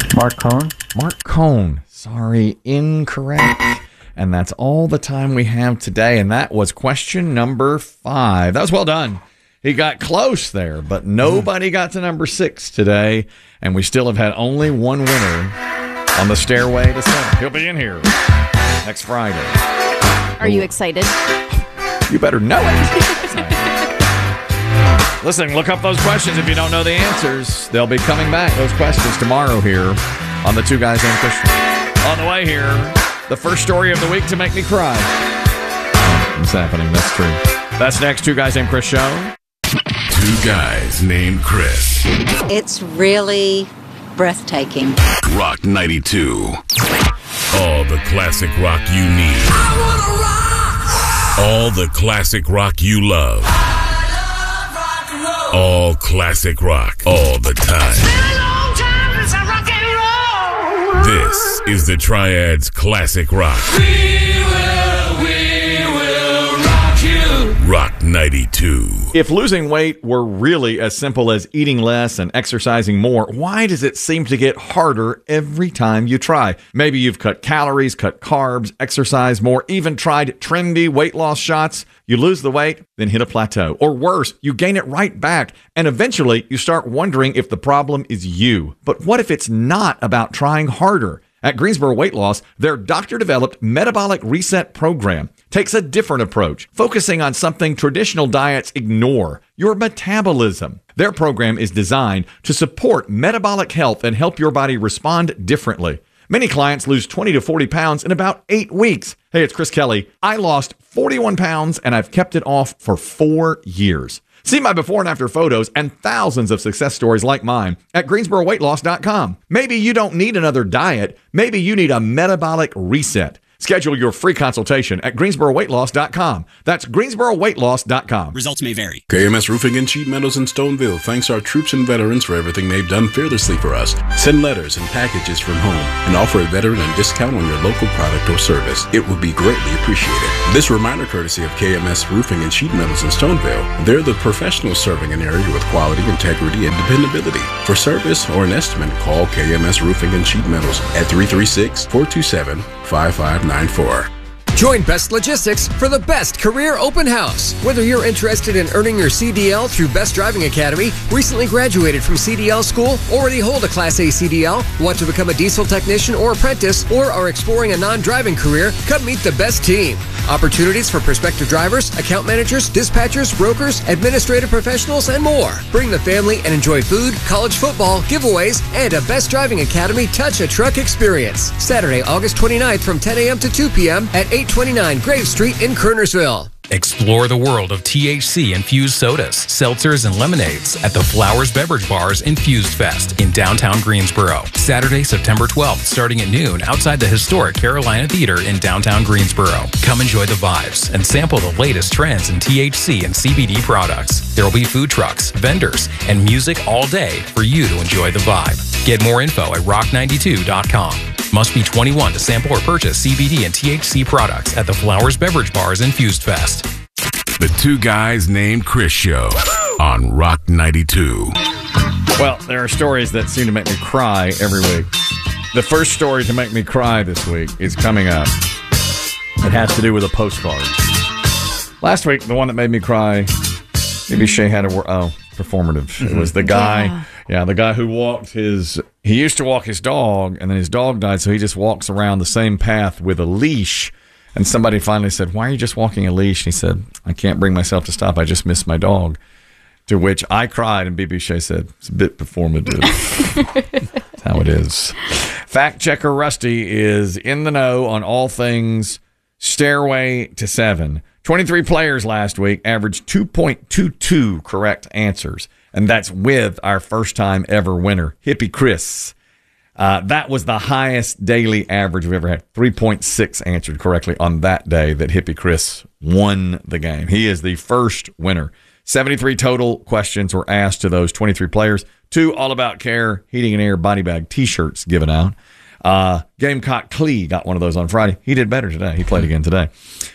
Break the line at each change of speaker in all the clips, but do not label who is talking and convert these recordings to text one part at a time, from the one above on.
Mark Cohn?
Mark Cohn. Sorry, incorrect. And that's all the time we have today. And that was question number 5. That was well done. He got close there, but nobody got to number 6 today. And we still have had only one winner on the stairway to 7. He'll be in here next Friday.
Are you excited?
You better know it. Listen, look up those questions if you don't know the answers. They'll be coming back, those questions, tomorrow here on the Two Guys Named Chris. On the way here, the first story of the week to make me cry. It's happening, that's true. That's next, Two Guys Named Chris show.
Two Guys Named Chris.
It's really breathtaking.
Rock 92. All the classic rock you need.
I wanna rock!
All the classic rock you love. All classic rock, all the time.
It's been a long time since I rock and roll.
This is the Triad's Classic Rock.
We will rock you.
Rock 92.
If losing weight were really as simple as eating less and exercising more, why does it seem to get harder every time you try? Maybe you've cut calories, cut carbs, exercised more, even tried trendy weight loss shots. You lose the weight, then hit a plateau. Or worse, you gain it right back, and eventually you start wondering if the problem is you. But what if it's not about trying harder? At Greensboro Weight Loss, their doctor-developed metabolic reset program takes a different approach, focusing on something traditional diets ignore: your metabolism. Their program is designed to support metabolic health and help your body respond differently. Many clients lose 20 to 40 pounds in about 8 weeks. Hey, it's Chris Kelly. I lost 41 pounds and I've kept it off for 4 years. See my before and after photos and thousands of success stories like mine at GreensboroWeightLoss.com. Maybe you don't need another diet. Maybe you need a metabolic reset. Schedule your free consultation at GreensboroWeightLoss.com. That's GreensboroWeightLoss.com.
Results may vary.
KMS Roofing in Sheet Metals in Stoneville thanks our troops and veterans for everything they've done fearlessly for us. Send letters and packages from home and offer a veteran a discount on your local product or service. It would be greatly appreciated. This reminder courtesy of KMS Roofing and Sheet Metals in Stoneville. They're the professionals serving an area with quality, integrity, and dependability. For service or an estimate, call KMS Roofing and Sheet Metals at 336-427-5594.
Join Best Logistics for the best career open house. Whether you're interested in earning your CDL through Best Driving Academy, recently graduated from CDL school, already hold a Class A CDL, want to become a diesel technician or apprentice, or are exploring a non-driving career, come meet the best team. Opportunities for prospective drivers, account managers, dispatchers, brokers, administrative professionals, and more. Bring the family and enjoy food, college football, giveaways, and a Best Driving Academy Touch a Truck experience. Saturday, August 29th from 10 a.m. to 2 p.m. at 829 Grave Street in Kernersville.
Explore the world of THC-infused sodas, seltzers, and lemonades at the Flowers Beverage Bar's Infused Fest in downtown Greensboro. Saturday, September 12th, starting at noon outside the historic Carolina Theater in downtown Greensboro. Come enjoy the vibes and sample the latest trends in THC and CBD products. There will be food trucks, vendors, and music all day for you to enjoy the vibe. Get more info at rock92.com. Must be 21 to sample or purchase CBD and THC products at the Flowers Beverage Bar's Infused Fest.
The Two Guys Named Chris show on Rock 92.
Well, there are stories that seem to make me cry every week. The first story to make me cry this week is coming up. It has to do with a postcard. Last week, the one that made me cry, maybe Shay had a performative. It was the guy, the guy who he used to walk his dog, and then his dog died, so he just walks around the same path with a leash. And somebody finally said, "Why are you just walking a leash?" And he said, "I can't bring myself to stop. I just miss my dog." To which I cried, and BB Shay said, "It's a bit performative." That's how it is. Fact checker Rusty is in the know on all things Stairway to 7. 23 players last week averaged 2.22 correct answers, and that's with our first-time ever winner, Hippie Chris. That was the highest daily average we've ever had. 3.6 answered correctly on that day that Hippie Chris won the game. He is the first winner. 73 total questions were asked to those 23 players. 2 All About Care Heating and Air body bag T-shirts given out. Gamecock Clee got one of those on Friday. He did better today. He played again today.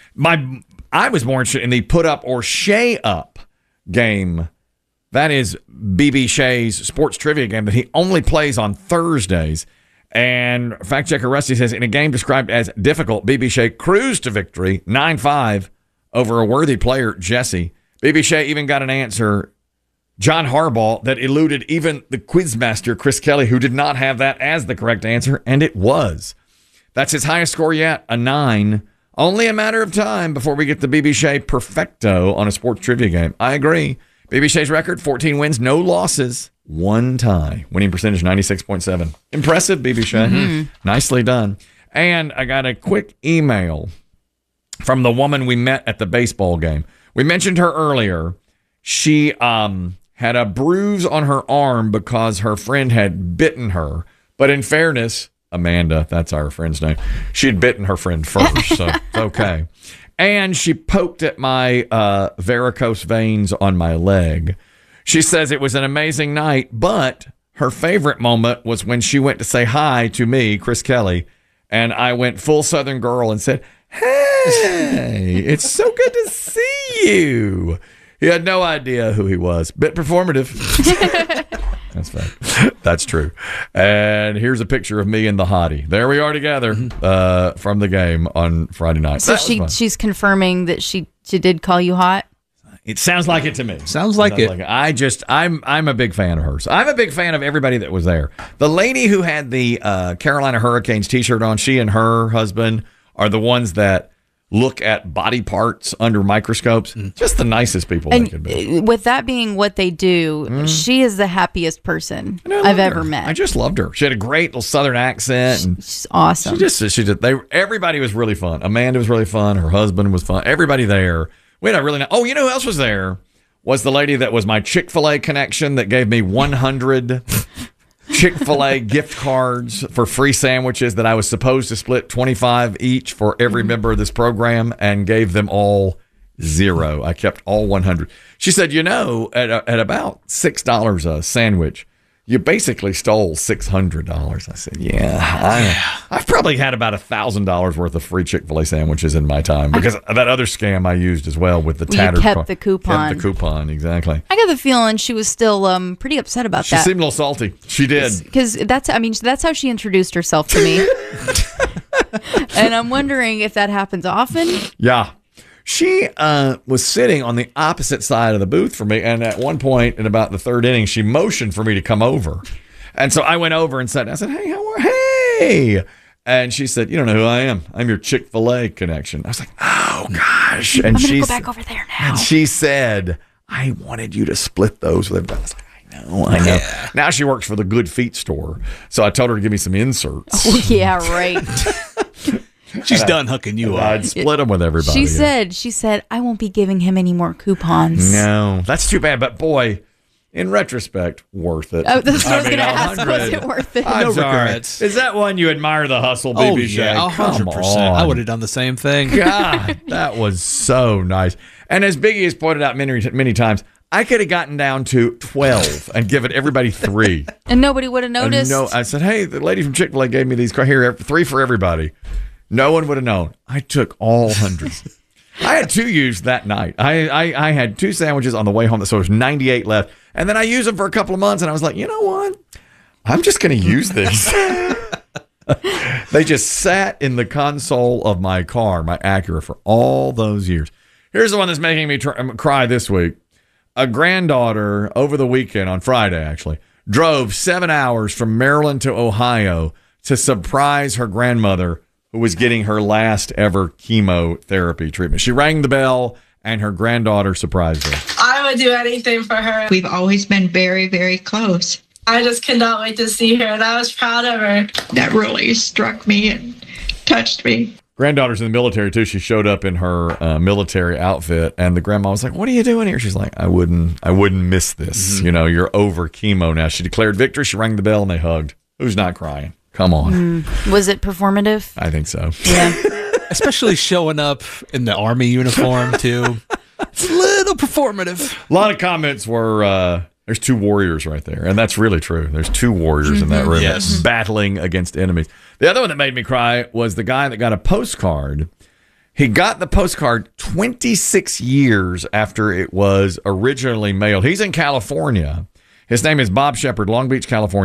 I was more interested in the put up or Shay up game. That is BB Shay's sports trivia game that he only plays on Thursdays. And fact checker Rusty says, in a game described as difficult, BB Shea cruised to victory 9-5 over a worthy player, Jesse. BB Shea even got an answer, John Harbaugh, that eluded even the quizmaster, Chris Kelly, who did not have that as the correct answer, and it was. That's his highest score yet, a 9. Only a matter of time before we get the BB Shea perfecto on a sports trivia game. I agree. BB Shea's record, 14 wins, no losses, 1 tie. Winning percentage, 96.7. Impressive, BB Shea. Mm-hmm. Nicely done. And I got a quick email from the woman we met at the baseball game. We mentioned her earlier. She had a bruise on her arm because her friend had bitten her. But in fairness, Amanda, that's our friend's name, she had bitten her friend first, so it's okay. And she poked at my varicose veins on my leg. She says it was an amazing night, but her favorite moment was when she went to say hi to me, Chris Kelly, and I went full Southern girl and said, "Hey, it's so good to see you." He had no idea who he was. Bit performative. That's fact. That's true. And here's a picture of me and the hottie. There we are together from the game on Friday night.
So she's confirming that she did call you hot?
It sounds like it to me.
Sounds like it.
I'm a big fan of hers. I'm a big fan of everybody that was there. The lady who had the Carolina Hurricanes t-shirt on, she and her husband are the ones that look at body parts under microscopes. Just the nicest people they could be.
With that being what they do, she is the happiest person I've ever met.
I just loved her. She had a great little Southern accent.
She's awesome.
Everybody was really fun. Amanda was really fun. Her husband was fun. Everybody there. We had a really nice. Oh, you know who else was there? Was the lady that was my Chick-fil-A connection that gave me 100 Chick-fil-A gift cards for free sandwiches that I was supposed to split 25 each for every member of this program, and gave them all 0. I kept all 100. She said, at about $6 a sandwich, you basically stole $600. I said, I've probably had about $1,000 worth of free Chick-fil-A sandwiches in my time, because that other scam I used as well with the tattered.
You kept the coupon.
Kept the coupon, exactly.
I got the feeling she was still pretty upset about that.
She seemed a little salty. She did.
Because that's how she introduced herself to me. And I'm wondering if that happens often.
Yeah. She was sitting on the opposite side of the booth from me, and at one point in about the third inning, she motioned for me to come over. And so I went over and said, "Hey." And she said, "You don't know who I am. I'm your Chick-fil-A connection." I was like, "Oh, gosh." And
I'm going to go back over there now.
And she said, "I wanted you to split those with everybody." I was like, I know. Yeah. Now she works for the Good Feet store. So I told her to give me some inserts.
Oh, yeah, right.
She's done hooking you up.
I'd split them with everybody.
She said, "I won't be giving him any more coupons."
No, that's too bad. But boy, in retrospect, worth it.
Oh, that's what I was going to ask. Was it worth it?
No regrets. Is that one you admire the hustle, BB Shea?
Yeah, 100%. I would have done the same thing.
God, that was so nice. And as Biggie has pointed out many times, I could have gotten down to 12 and given everybody 3.
And nobody would have noticed.
No, I said, "Hey, the lady from Chick-fil-A gave me these. Here, 3 for everybody." No one would have known. I took all hundreds. I had 2 used that night. I had 2 sandwiches on the way home, so there's 98 left. And then I used them for a couple of months, and I was like, you know what? I'm just going to use these. They just sat in the console of my car, my Acura, for all those years. Here's the one that's making me cry this week. A granddaughter over the weekend, on Friday actually, drove 7 hours from Maryland to Ohio to surprise her grandmother, who was getting her last ever chemotherapy treatment. She rang the bell, and her granddaughter surprised her.
I would do anything for her.
We've always been very, very close.
I just could not wait to see her, and I was proud of her.
That really struck me and touched me.
Granddaughter's in the military, too. She showed up in her military outfit, and the grandma was like, "What are you doing here?" She's like, I wouldn't miss this. Mm-hmm. You're over chemo now. She declared victory. She rang the bell, and they hugged. Who's not crying? Come on.
Was it performative?
I think so.
Yeah.
Especially showing up in the Army uniform, too. It's a little performative.
A lot of comments were, there's 2 warriors right there. And that's really true. There's 2 warriors in that room battling against enemies. The other one that made me cry was the guy that got a postcard. He got the postcard 26 years after it was originally mailed. He's in California. His name is Bob Shepard, Long Beach, California.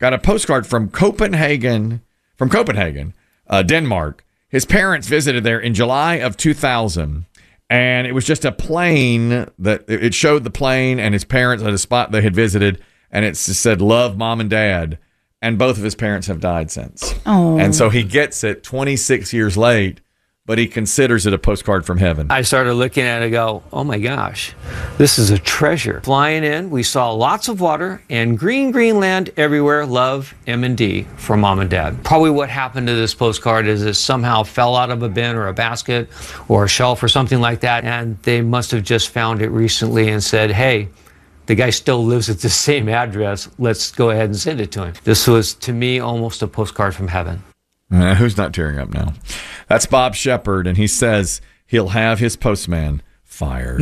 got a postcard from Copenhagen, Denmark. His parents visited there in July of 2000, and it was just a plane that it showed the plane and his parents at a spot they had visited, and it just said, "Love, Mom and Dad." And both of his parents have died since.
Oh.
And so he gets it 26 years late, but he considers it a postcard from heaven.
I started looking at it and go, oh my gosh, this is a treasure. Flying in, we saw lots of water and green land everywhere. Love, M&D from Mom and Dad. Probably what happened to this postcard is it somehow fell out of a bin or a basket or a shelf or something like that, and they must have just found it recently and said, hey, the guy still lives at the same address. Let's go ahead and send it to him. This was, to me, almost a postcard from heaven.
Who's not tearing up now? That's Bob Shepard, and he says he'll have his postman fired.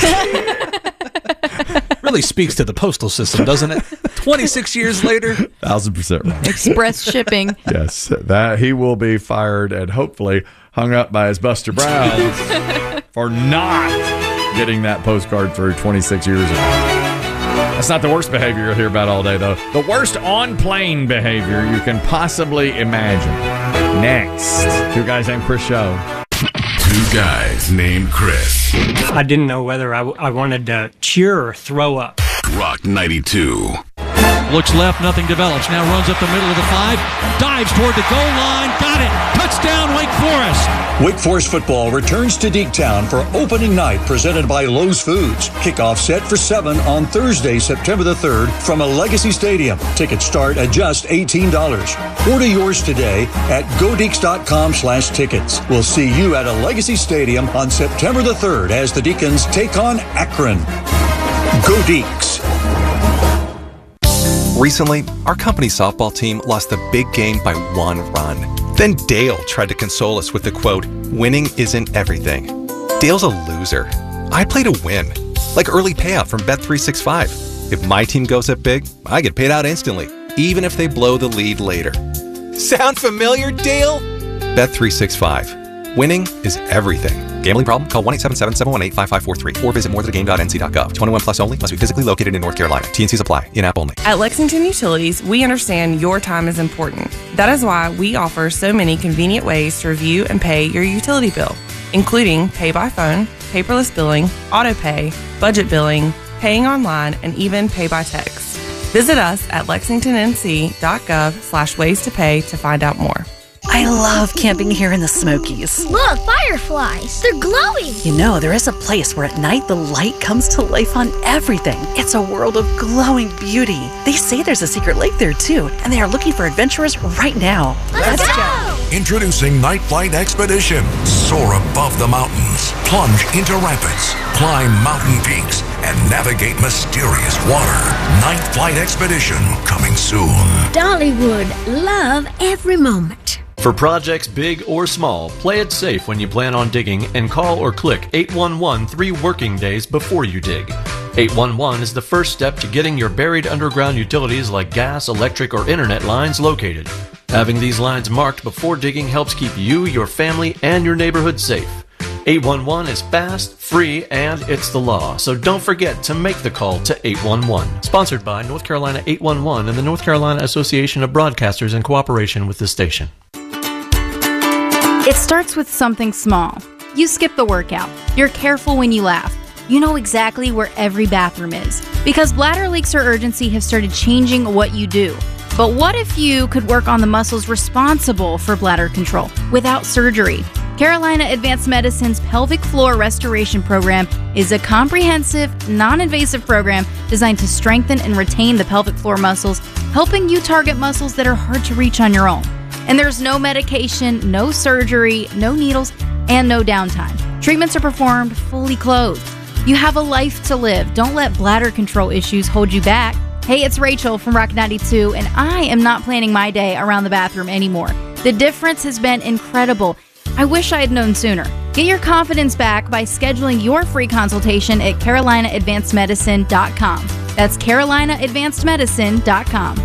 Really speaks to the postal system, doesn't it? 26 years later.
1,000% right.
Express shipping.
Yes, that he will be fired and hopefully hung up by his Buster Browns for not getting that postcard through 26 years ago. That's not the worst behavior you'll hear about all day, though. The worst on-plane behavior you can possibly imagine. Next, Two Guys Named Chris show.
Two Guys Named Chris.
I didn't know whether I wanted to cheer or throw up.
Rock 92.
Looks left, nothing develops. Now runs up the middle of the 5. Dives toward the goal line. Got it. Touchdown, Wake Forest.
Wake Forest football returns to Deektown for opening night presented by Lowe's Foods. Kickoff set for 7 on Thursday, September the 3rd from a Legacy Stadium. Tickets start at just $18. Order yours today at godeeks.com/tickets. We'll see you at a Legacy Stadium on September the 3rd as the Deacons take on Akron. Go Deeks.
Recently, our company softball team lost the big game by 1 run. Then Dale tried to console us with the quote, "Winning isn't everything." Dale's a loser. I play to win, like early payout from Bet365. If my team goes up big, I get paid out instantly, even if they blow the lead later. Sound familiar, Dale? Bet365. Winning is everything. Gambling problem? Call 1-877-718-5543 or visit morethanagame.nc.gov. 21 plus only. Must be physically located in North Carolina. T&Cs apply. In-app only.
At Lexington Utilities, we understand your time is important. That is why we offer so many convenient ways to review and pay your utility bill, including pay by phone, paperless billing, auto pay, budget billing, paying online, and even pay by text. Visit us at lexingtonnc.gov/ways to pay to find out more.
I love camping here in the Smokies.
Look, fireflies. They're glowing.
You know, there is a place where at night the light comes to life on everything. It's a world of glowing beauty. They say there's a secret lake there, too, and they are looking for adventurers right now.
Let's go!
Introducing Night Flight Expedition. Soar above the mountains, plunge into rapids, climb mountain peaks, and navigate mysterious water. Night Flight Expedition coming soon.
Dollywood, love every moment.
For projects big or small, play it safe when you plan on digging and call or click 811 3 working days before you dig. 811 is the first step to getting your buried underground utilities like gas, electric, or internet lines located. Having these lines marked before digging helps keep you, your family, and your neighborhood safe. 811 is fast, free, and it's the law, so don't forget to make the call to 811. Sponsored by North Carolina 811 and the North Carolina Association of Broadcasters in cooperation with the station.
It starts with something small. You skip the workout. You're careful when you laugh. You know exactly where every bathroom is. Because bladder leaks or urgency have started changing what you do. But what if you could work on the muscles responsible for bladder control without surgery? Carolina Advanced Medicine's Pelvic Floor Restoration Program is a comprehensive, non-invasive program designed to strengthen and retain the pelvic floor muscles, helping you target muscles that are hard to reach on your own. And there's no medication, no surgery, no needles, and no downtime. Treatments are performed fully clothed. You have a life to live. Don't let bladder control issues hold you back. Hey, it's Rachel from Rock 92, and I am not planning my day around the bathroom anymore. The difference has been incredible. I wish I had known sooner. Get your confidence back by scheduling your free consultation at CarolinaAdvancedMedicine.com. That's CarolinaAdvancedMedicine.com.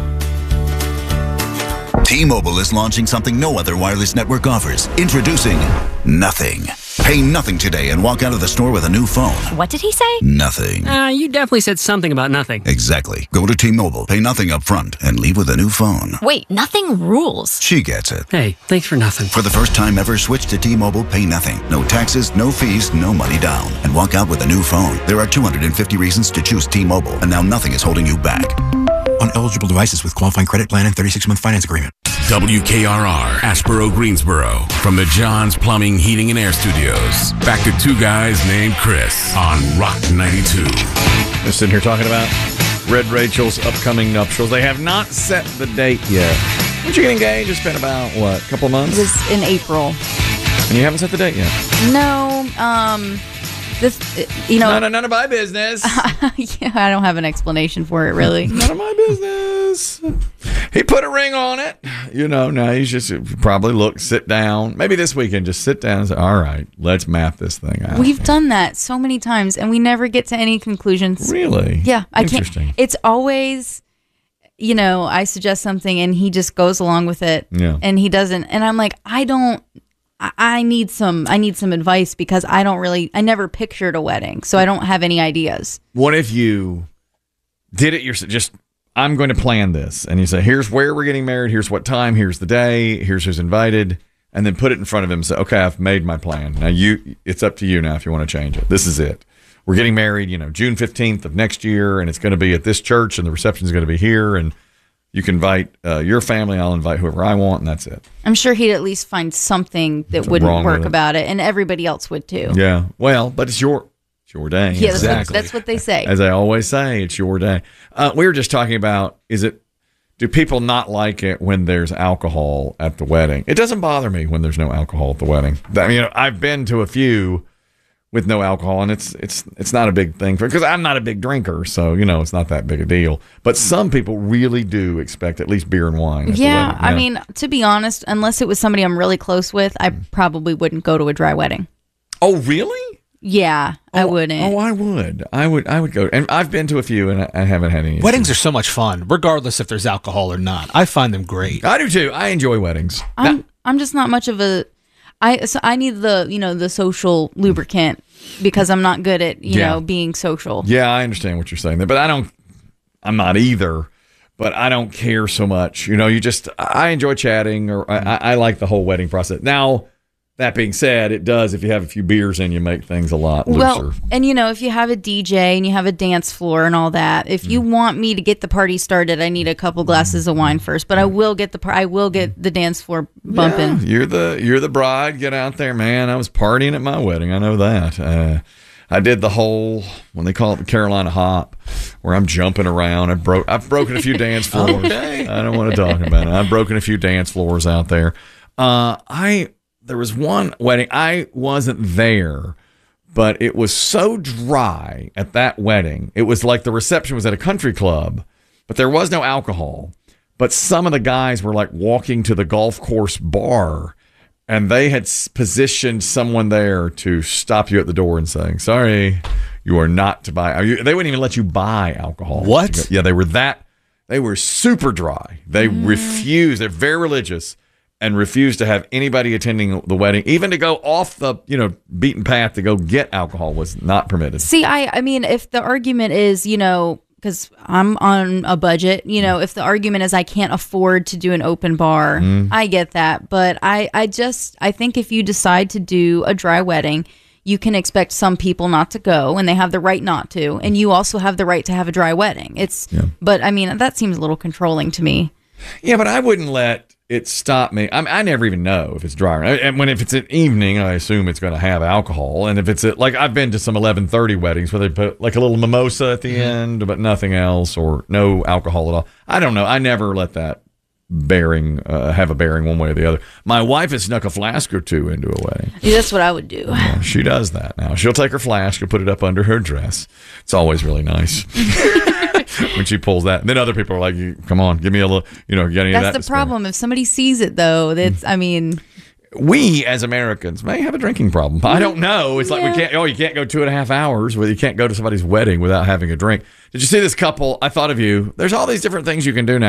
T-Mobile is launching something no other wireless network offers. Introducing Nothing.
Pay nothing today and walk out of the store with a new phone.
What did he say?
Nothing.
You definitely said something about nothing.
Exactly. Go to T-Mobile, pay nothing up front, and leave with a new phone.
Wait, nothing rules.
She gets it.
Hey, thanks for nothing.
For the first time ever, switch to T-Mobile, pay nothing. No taxes, no fees, no money down. And walk out with a new phone. There are 250 reasons to choose T-Mobile, and now nothing is holding you back.
On eligible devices with qualifying credit plan and 36-month finance agreement.
WKRR, Asheboro, Greensboro. From the John's Plumbing, Heating, and Air Studios. Back to two guys named Chris on Rock 92.
They're sitting here talking about Red Rachel's upcoming nuptials. They have not set the date yet. When you get engaged, it's been about, what, a couple of months?
It was in April.
And you haven't set the date yet?
No,
None of my business.
Yeah, I don't have an explanation for it, really.
None of my business. He put a ring on it. Now he's just probably sit down. Maybe this weekend, just sit down and say, all right, let's map this thing out.
We've done that so many times, and we never get to any conclusions.
Really?
Yeah.
Interesting.
I can't. It's always, I suggest something, and he just goes along with it.
Yeah.
And he doesn't. And I'm like, I need some advice because I never pictured a wedding, so I don't have any ideas.
What if you did it yourself? I'm going to plan this. And you say, here's where we're getting married. Here's what time. Here's the day. Here's who's invited. And then put it in front of him and say, okay, I've made my plan. Now it's up to you now if you want to change it. This is it. We're getting married, June 15th of next year. And it's going to be at this church and the reception is going to be here. And you can invite your family. I'll invite whoever I want. And that's it.
I'm sure he'd at least find something that wouldn't work about it. And everybody else would too.
Yeah. Well, but it's your day.
Yeah,
exactly.
That's what they say.
As I always say, it's your day. We were just talking about, do people not like it when there's alcohol at the wedding? It doesn't bother me when there's no alcohol at the wedding. I've been to a few with no alcohol, and it's not a big thing because I'm not a big drinker, so it's not that big a deal. But some people really do expect at least beer and wine.
Yeah, I mean, to be honest, unless it was somebody I'm really close with, I probably wouldn't go to a dry wedding.
Oh, really?
Yeah, I wouldn't.
Oh, I would. I would go. And I've been to a few, and I haven't had any.
Weddings are so much fun, regardless if there's alcohol or not. I find them great.
I do too. I enjoy weddings.
I'm just not much of a. I need the social lubricant because I'm not good at being social.
Yeah, I understand what you're saying there, but I'm not either. But I don't care so much. I enjoy chatting, or I like the whole wedding process. Now, that being said, it does, if you have a few beers in, you make things a lot looser.
Well, and if you have a DJ and you have a dance floor and all that, if you want me to get the party started, I need a couple glasses of wine first. But I will get the dance floor bumping.
Yeah, you're the bride. Get out there, man. I was partying at my wedding. I know that. I did the whole, when they call it the Carolina Hop, where I'm jumping around. I've broken a few dance floors. Okay. I don't want to talk about it. I've broken a few dance floors out there. There was one wedding, I wasn't there, but it was so dry at that wedding. It was like the reception was at a country club, but there was no alcohol. But some of the guys were walking to the golf course bar, and they had positioned someone there to stop you at the door and saying, sorry, you are not to buy. They wouldn't even let you buy alcohol.
What?
Yeah, they were super dry. They refused. They're very religious. And refused to have anybody attending the wedding, even to go off the beaten path to go get alcohol, was not permitted.
See, I mean, if the argument is because I'm on a budget, if the argument is I can't afford to do an open bar, I get that. But I think if you decide to do a dry wedding, you can expect some people not to go, and they have the right not to, and you also have the right to have a dry wedding. But I mean, that seems a little controlling to me.
Yeah, but I wouldn't let it stopped me. I never even know if it's dry. And if it's an evening, I assume it's going to have alcohol. And if it's I've been to some 11:30 weddings where they put a little mimosa at the end, but nothing else, or no alcohol at all. I don't know. I never let that have a bearing one way or the other. My wife has snuck a flask or two into a wedding.
Yeah, that's what I would do.
Yeah, she does that now. She'll take her flask and put it up under her dress. It's always really nice. When she pulls that, and then other people are like, "Come on, give me a little." Get any of that.
That's the problem. If somebody sees it, though,
we as Americans may have a drinking problem. I don't know. It's like we can't. You can't go 2.5 hours. You can't go to somebody's wedding without having a drink. Did you see this couple? I thought of you. There's all these different things you can do now.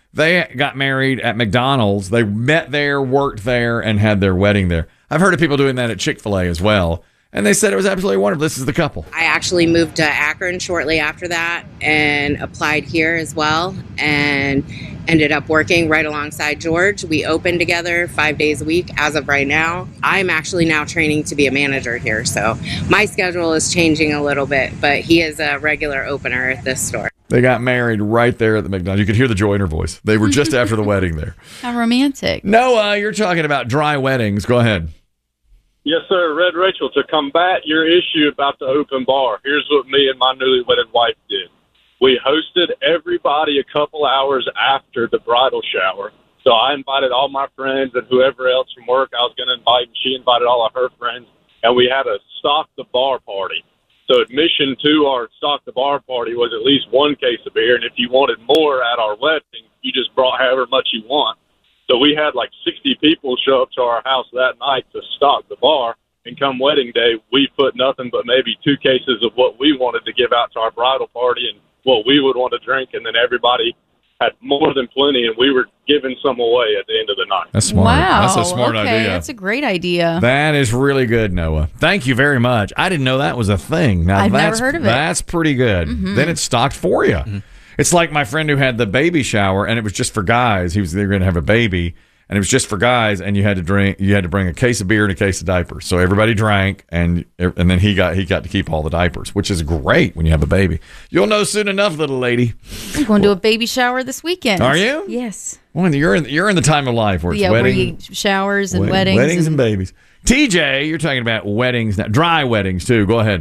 They got married at McDonald's. They met there, worked there, and had their wedding there. I've heard of people doing that at Chick-fil-A as well. And they said it was absolutely wonderful. This is the couple.
I actually moved to Akron shortly after that and applied here as well and ended up working right alongside George. We opened together 5 days a week as of right now. I'm actually now training to be a manager here, so my schedule is changing a little bit, but he is a regular opener at this store.
They got married right there at the McDonald's. You could hear the joy in her voice. They were just after the wedding there.
How romantic.
Noah, you're talking about dry weddings. Go ahead.
Yes, sir. Red Rachel, to combat your issue about the open bar, here's what me and my newly wedded wife did. We hosted everybody a couple hours after the bridal shower. So I invited all my friends and whoever else from work I was going to invite, and she invited all of her friends, and we had a stock the bar party. So admission to our stock the bar party was at least one case of beer, and if you wanted more at our wedding, you just brought however much you want. So we had like 60 people show up to our house that night to stock the bar, and come wedding day, we put nothing but maybe 2 cases of what we wanted to give out to our bridal party and what we would want to drink, and then everybody had more than plenty, and we were giving some away at the end of the night.
That's smart.
Wow.
That's a smart idea.
That's a great idea.
That is really good, Noah. Thank you very much. I didn't know that was a thing. Now,
I've never heard of it.
That's pretty good.
Mhm.
Then it's stocked for you. It's like my friend who had the baby shower, and it was just for guys. They were going to have a baby, and it was just for guys, and you had to bring a case of beer and a case of diapers. So everybody drank, and then he got to keep all the diapers, which is great when you have a baby. You'll know soon enough, little lady.
I'm going to a baby shower this weekend.
Are you?
Yes.
Well, you're in the time of life where it's
Yeah,
wedding,
where you showers and weddings.
Weddings and babies. TJ, you're talking about weddings now. Dry weddings, too. Go ahead.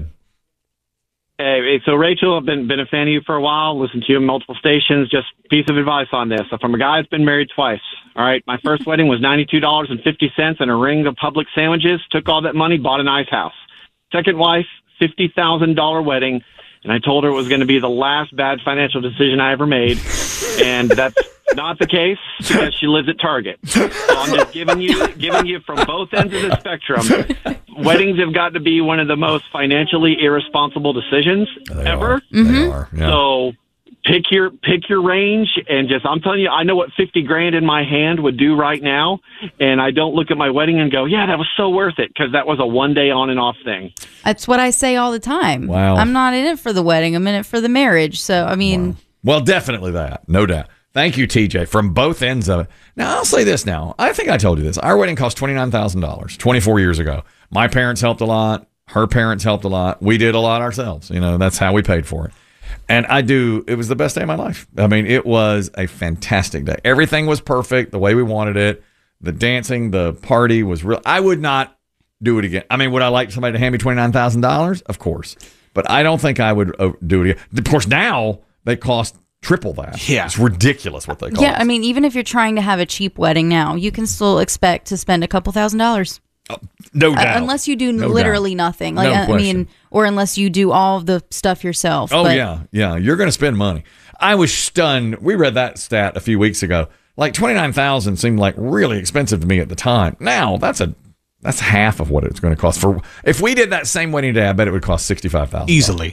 Hey, so Rachel, I've been a fan of you for a while, listened to you on multiple stations. Just piece of advice on this. From a guy that's been married twice. All right, my first wedding was $92.50 and a ring of Publix sandwiches. Took all that money, bought a nice house. Second wife, $50,000 wedding, and I told her it was going to be the last bad financial decision I ever made, and that's not the case because she lives at Target. So I'm just giving you from both ends of the spectrum. Weddings have got to be one of the most financially irresponsible decisions ever.
They are. Yeah.
So pick your range, and I'm telling you, I know what $50,000 in my hand would do right now, and I don't look at my wedding and go, yeah, that was so worth it, because that was a one day on and off thing.
That's what I say all the time.
Wow.
I'm not in it for the wedding. I'm in it for the marriage. So, I mean.
Well, definitely that. No doubt. Thank you, TJ, from both ends of it. Now, I'll say this now. I think I told you this. Our wedding cost $29,000 24 years ago. My parents helped a lot. Her parents helped a lot. We did a lot ourselves. That's how we paid for it. And it was the best day of my life. I mean, it was a fantastic day. Everything was perfect the way we wanted it. The dancing, the party was real. I would not do it again. I mean, would I like somebody to hand me $29,000? Of course. But I don't think I would do it again. Of course, now they cost triple that.
Yeah.
It's ridiculous what they cost.
Yeah, I mean, even if you're trying to have a cheap wedding now, you can still expect to spend a couple $1,000s.
No doubt.
Unless you do
No
literally
doubt.
nothing.
No
I
question.
mean, or unless you do all of the stuff yourself.
Oh,
But
yeah. You're going to spend money. I was stunned. We read that stat a few weeks ago. Like $29,000 seemed like really expensive to me at the time. Now that's half of what it's going to cost. If we did that same wedding day, I bet it would cost $65,000
easily.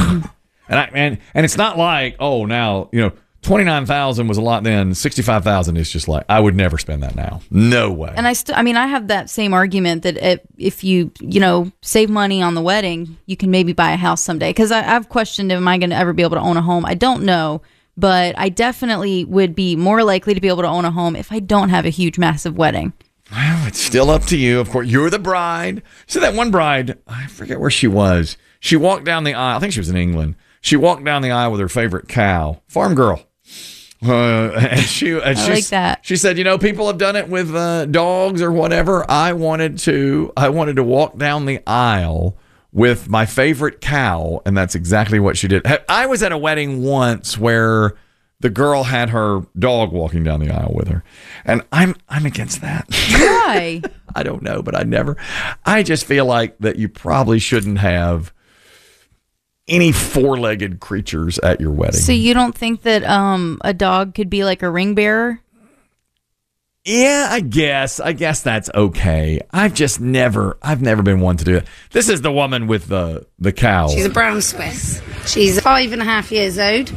And it's not like, oh, now $29,000 was a lot then. $65,000 is just like, I would never spend that now. No way.
And I have that same argument that if you save money on the wedding, you can maybe buy a house someday. Because I've questioned, am I going to ever be able to own a home? I don't know, but I definitely would be more likely to be able to own a home if I don't have a huge, massive wedding.
Well, it's still up to you. Of course, you're the bride. So that one bride, I forget where she was. She walked down the aisle. I think she was in England. She walked down the aisle with her favorite cow, farm girl. And she
like that.
She said, people have done it with dogs or whatever. I wanted to walk down the aisle with my favorite cow, and that's exactly what she did. I was at a wedding once where the girl had her dog walking down the aisle with her, and I'm against that.
Why?
I don't know, but I just feel like that you probably shouldn't have any four-legged creatures at your wedding.
So you don't think that a dog could be like a ring bearer?
Yeah, I guess that's okay. I've never been one to do it. This is the woman with the cow.
She's a brown Swiss. She's 5.5 years old.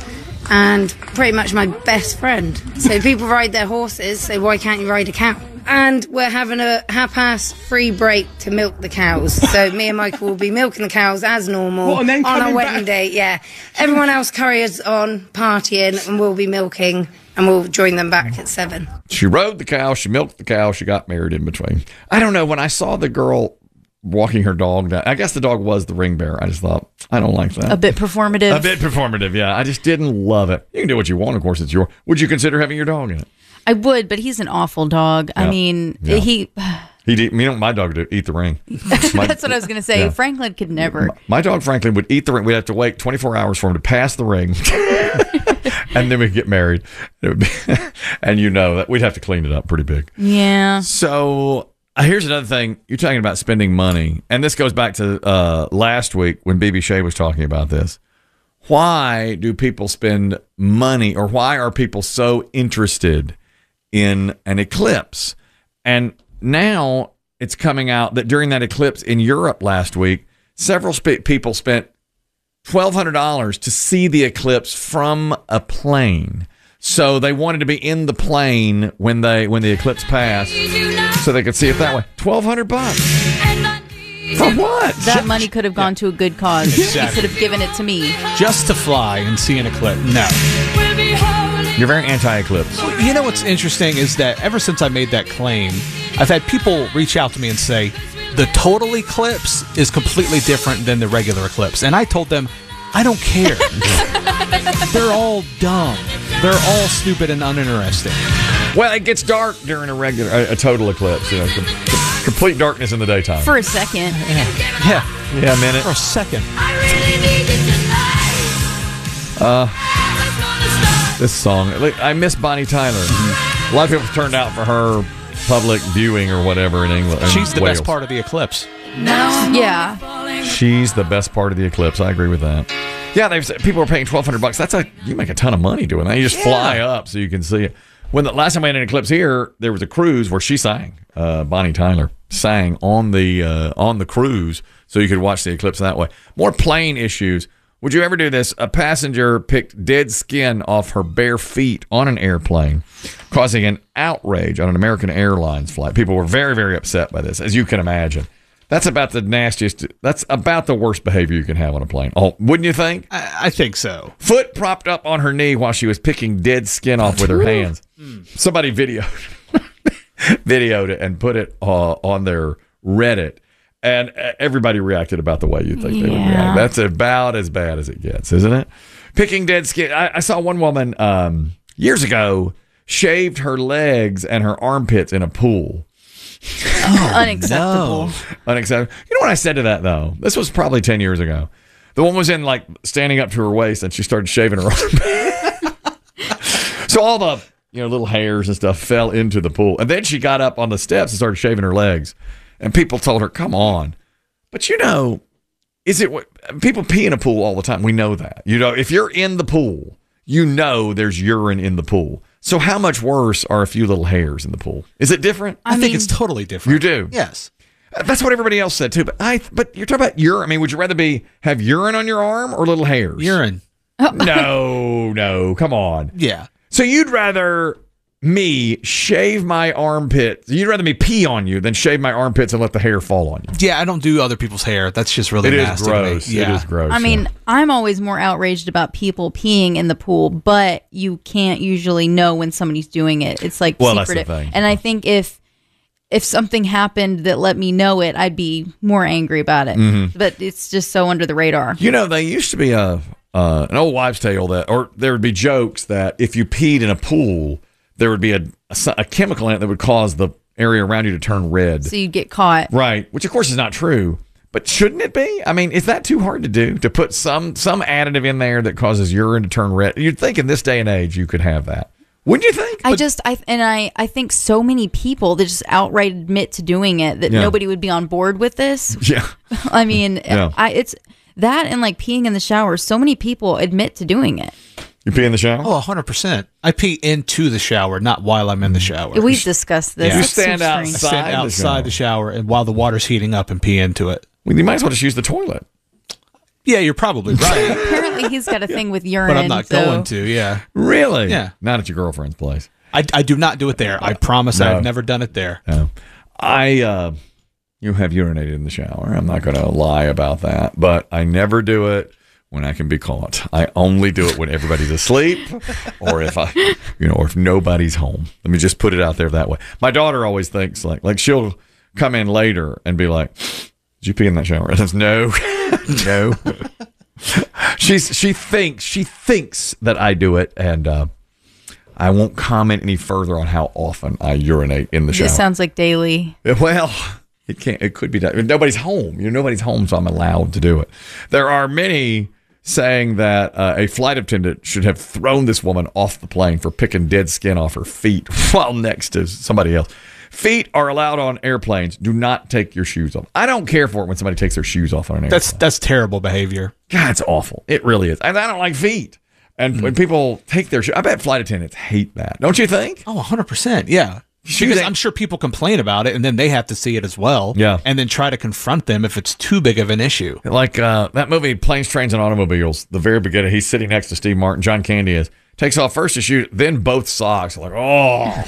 and pretty much my best friend. So people ride their horses, so why can't you ride a cow? And we're having a half-past free break to milk the cows. So me and Michael will be milking the cows as normal
What, and then
on our
coming
wedding
back?
day. Yeah. Everyone else carries on, partying, and we'll be milking, and we'll join them back at 7.
She rode the cow, she milked the cow, she got married in between. I don't know, when I saw the girl walking her dog down, I guess the dog was the ring bearer. I just thought, I don't like that.
A bit performative.
A bit performative, yeah. I just didn't love it. You can do what you want, of course, it's your. Would you consider having your dog in it?
I would, but he's an awful dog. I
Yeah.
mean,
Yeah.
he.
He'd eat, my dog would eat the ring.
That's what I was going to say.
Yeah.
Franklin could never.
My dog Franklin would eat the ring. We'd have to wait 24 hours for him to pass the ring. And then we'd get married. It would be, and that we'd have to clean it up pretty big.
Yeah.
So here's another thing. You're talking about spending money. And this goes back to last week when BB Shea was talking about this. Why do people spend money, or why are people so interested in an eclipse? And now it's coming out that during that eclipse in Europe last week, several people spent $1,200 to see the eclipse from a plane. So they wanted to be in the plane when the eclipse passed, so they could see it that way. $1,200 for what?
That money could have gone to a good cause.
Exactly.
Instead of giving it to me.
Just to fly and see an eclipse. No.
You're very anti-eclipse.
You know what's interesting is that ever since I made that claim, I've had people reach out to me and say, the total eclipse is completely different than the regular eclipse. And I told them, I don't care. They're all dumb. They're all stupid and uninteresting.
Well, it gets dark during a total eclipse. Complete darkness in the daytime.
For a second.
Yeah,
a minute.
For a second.
This song, I miss Bonnie Tyler. A lot of people turned out for her public viewing or whatever in England.
She's the
Wales.
best part of the eclipse.
Yeah.
She's the best part of the eclipse. I agree with that. Yeah, people are paying $1,200. You make a ton of money doing that. You just fly up so you can see it. When the last time we had an eclipse here, there was a cruise where she sang. Bonnie Tyler sang on the cruise, so you could watch the eclipse that way. More plane issues. Would you ever do this? A passenger picked dead skin off her bare feet on an airplane, causing an outrage on an American Airlines flight. People were very, very upset by this, as you can imagine. That's about the nastiest. That's about the worst behavior you can have on a plane. Oh, wouldn't you think?
I think so.
Foot propped up on her knee while she was picking dead skin off with her hands. Somebody videoed it and put it on their Reddit. And everybody reacted about the way you think they would react. That's about as bad as it gets, isn't it? Picking dead skin. I saw one woman years ago shaved her legs and her armpits in a pool.
Unacceptable.
No. Unacceptable. You know what I said to that, though? This was probably 10 years ago. The one was in, standing up to her waist, and she started shaving her armpit. So all the little hairs and stuff fell into the pool. And then she got up on the steps and started shaving her legs. And people told her, come on. But people pee in a pool all the time. We know that. If you're in the pool, there's urine in the pool. So how much worse are a few little hairs in the pool? Is it different?
I think it's totally different.
You do?
Yes.
That's what everybody else said too. But you're talking about urine. I mean, would you rather have urine on your arm or little hairs?
Urine.
No. Come on.
Yeah.
So you'd rather me shave my armpits. You'd rather me pee on you than shave my armpits and let the hair fall on you.
Yeah, I don't do other people's hair. That's just really nasty.
It is gross.
To me. Yeah.
It is gross.
I mean, I'm always more outraged about people peeing in the pool, but you can't usually know when somebody's doing it. It's secretive.
That's the thing.
And I think if something happened that let me know it, I'd be more angry about it.
Mm-hmm.
But it's just so under the radar.
They used to be an old wives' tale or there would be jokes that if you peed in a pool, there would be a chemical in it that would cause the area around you to turn red.
So you'd get caught.
Right, which of course is not true. But shouldn't it be? I mean, is that too hard to do? To put some additive in there that causes urine to turn red? You'd think in this day and age you could have that. Wouldn't you think?
I think so many people that just outright admit to doing it that nobody would be on board with this.
Yeah.
I mean, it's that and peeing in the shower. So many people admit to doing it.
You pee in the shower?
Oh, 100%. I pee into the shower, not while I'm in the shower.
We've discussed this.
Yeah. You
That's
stand
so
outside.
strange.
I stand outside the shower and while the water's heating up and pee into it.
Well, you might as well just use the toilet.
Yeah, you're probably right.
Apparently, he's got a thing with urine.
But I'm not going to, yeah.
Really?
Yeah.
Not at your girlfriend's place.
I do not do it there. I promise
No.
I've never done it there.
No. You have urinated in the shower. I'm not going to lie about that, but I never do it when I can be caught. I only do it when everybody's asleep or if if nobody's home. Let me just put it out there that way. My daughter always thinks like she'll come in later and be like, "Did you pee in that shower?" I says, "No." No. She thinks that I do it, and I won't comment any further on how often I urinate in the shower.
This sounds like daily.
Well, it could be done. Nobody's home. Nobody's home, so I'm allowed to do it. There are many saying that a flight attendant should have thrown this woman off the plane for picking dead skin off her feet while next to somebody else. Feet are allowed on airplanes. Do not take your shoes off. I don't care for it when somebody takes their shoes off on an airplane.
That's terrible behavior.
God, it's awful. It really is. And I don't like feet. And when people take their shoes, I bet flight attendants hate that. Don't you think?
Oh, 100%. Yeah. Because I'm sure people complain about it, and then they have to see it as well.
Yeah.
And then try to confront them if it's too big of an issue.
Like that movie, Planes, Trains, and Automobiles, the very beginning, he's sitting next to Steve Martin, John Candy is, takes off first his shoes, then both socks. Like, oh.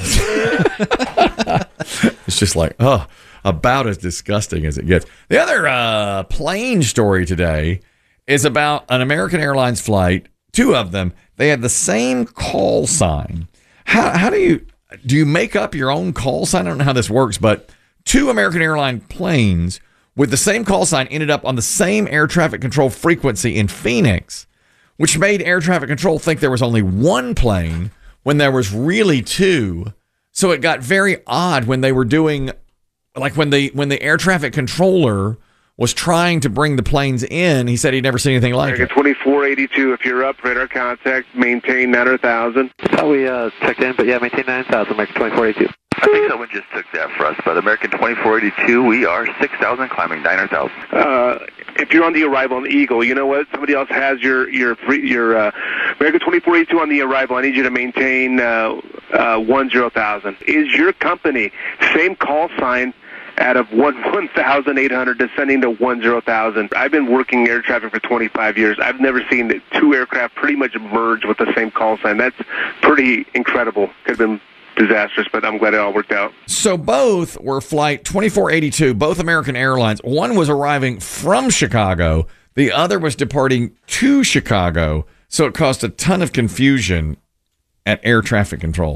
It's just like, oh, about as disgusting as it gets. The other plane story today is about an American Airlines flight, two of them. They had the same call sign. How do you make up your own call sign? I don't know how this works, but two American Airlines planes with the same call sign ended up on the same air traffic control frequency in Phoenix, which made air traffic control think there was only one plane when there was really two. So it got very odd when they were doing, like when the air traffic controller was trying to bring the planes in. He said he'd never seen anything like it.
2482, if you're up, radar contact, maintain 900,000.
We checked in, but yeah, maintain 9,000, American 2482.
I think someone just took that for us, but American 2482, we are 6,000, climbing 900,000.
If you're on the arrival on the Eagle, you know what? Somebody else has your American 2482 on the arrival. I need you to maintain 10,000. Is your company same call sign out of 1,800 descending to 10,000? I've been working air traffic for 25 years. I've never seen the two aircraft pretty much merge with the same call sign. That's pretty incredible. Could have been disastrous, but I'm glad it all worked out.
So both were flight 2482, both American Airlines. One was arriving from Chicago. The other was departing to Chicago. So it caused a ton of confusion at air traffic control.